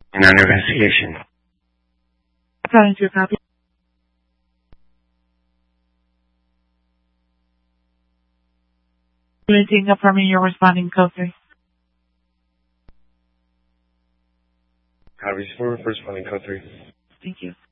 in our investigation. According to your copy. Anything affirming you're responding code 3? Copy, we're responding code 3. Thank you.